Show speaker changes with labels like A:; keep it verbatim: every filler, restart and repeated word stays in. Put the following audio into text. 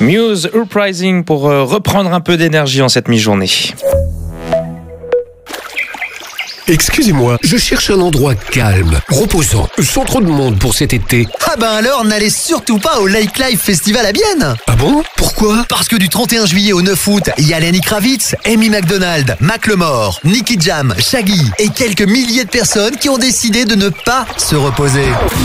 A: Muse, Uprising pour euh, reprendre un peu d'énergie en cette mi-journée.
B: Excusez-moi, je cherche un endroit calme, reposant, sans trop de monde pour cet été.
C: Ah ben alors, n'allez surtout pas au Lake Live Festival à Bienne.
B: Ah bon? Pourquoi?
C: Parce que du trente et un juillet au neuf août, il y a Lenny Kravitz, Amy McDonald, Macklemore, Nicky Jam, Shaggy et quelques milliers de personnes qui ont décidé de ne pas se reposer.